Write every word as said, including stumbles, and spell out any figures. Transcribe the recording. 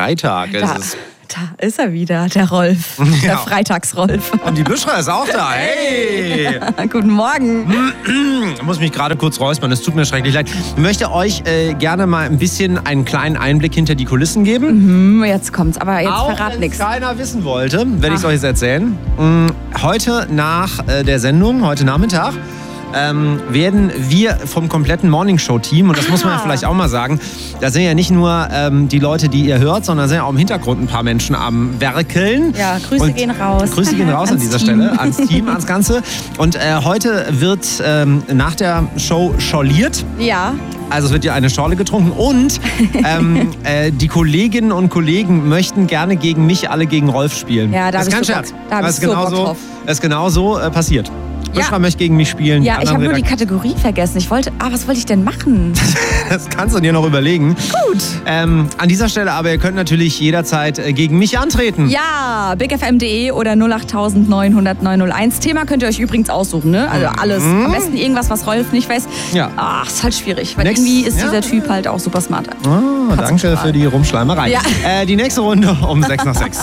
Freitag ist Da, es. da ist er wieder, der Rolf. Der Ja. Freitagsrolf. Und die Büschra ist auch da. Hey! Guten Morgen. Ich muss mich gerade kurz räuspern, es tut mir schrecklich leid. Ich möchte euch äh, gerne mal ein bisschen einen kleinen Einblick hinter die Kulissen geben. Hm, jetzt kommt's, aber jetzt Auch verrat wenn nichts. keiner wissen wollte, werde ich es Ah. euch jetzt erzählen. Mm, Heute nach äh, der Sendung, heute Nachmittag, ähm, werden wir vom kompletten Morningshow-Team, und das muss man ja Ah. vielleicht auch mal sagen, da sind ja nicht nur ähm, die Leute, die ihr hört, sondern sind ja auch im Hintergrund ein paar Menschen am Werkeln. Ja, Grüße Und gehen raus. Grüße gehen raus an Ans dieser Team. Stelle, ans Team, ans Ganze. Und äh, heute wird ähm, nach der Show schorliert. Ja, Also es wird ja eine Schorle getrunken und ähm, äh, die Kolleginnen und Kollegen möchten gerne gegen mich alle gegen Rolf spielen. Ja, da das ist hab kein ich so Scherz. Bock. Da hab das ich ist so Bock genauso, drauf. das ist genauso äh, passiert. Ja. Buschra möchte gegen mich spielen. ja die ich habe anderen nur die Redakt- Kategorie vergessen. Ich wollte, ah, was wollte ich denn machen? Das kannst du dir noch überlegen. Gut. Ähm, an dieser Stelle aber, ihr könnt natürlich jederzeit äh, gegen mich antreten. Ja, big f m punkt de oder null acht neun null null neun null eins. Thema könnt ihr euch übrigens aussuchen, ne? Also alles. Am besten irgendwas, was Rolf nicht weiß. Ja. Ach, ist halt schwierig, weil Next- irgendwie ist ja. dieser Typ halt auch super smart. Oh, danke Katzenstrahl. für die Rumschleimerei. Ja. Äh, die nächste Runde um sechs nach sechs.